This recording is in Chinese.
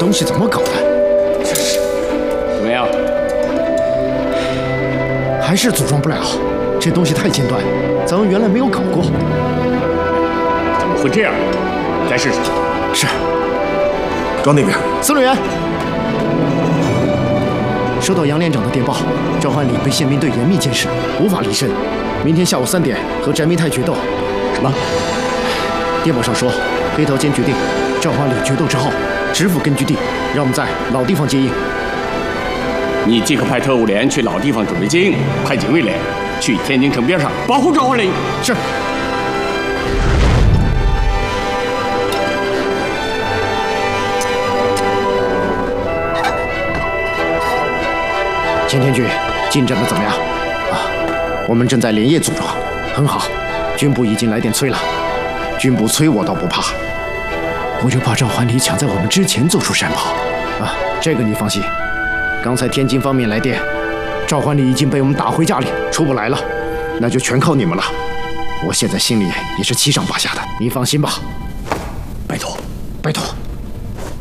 东西怎么搞的？真是， 怎么样？ 还是组装不了，这东西太尖端，咱们原来没有搞过。 怎么会这样？再试试。 是。 庄那边， 司令员，收到杨连长的电报，赵焕礼被宪兵队严密监视，无法离身。明天下午3点和翟明泰决斗。 什么？ 电报上说，黑桃坚决定赵焕礼决斗之后直赴根据地，让我们在老地方接应。 你即刻派特务连去老地方准备接应，派警卫连去天津城边上保护赵焕礼。 是。前天局进展的怎么样？啊，我们正在连夜组装，很好。军部已经来电催了，军部催我倒不怕，我就怕赵焕礼抢在我们之前走出山跑。啊，这个你放心。刚才天津方面来电，赵焕礼已经被我们打回家里，出不来了，那就全靠你们了。我现在心里也是七上八下的，你放心吧。 拜托， 拜托。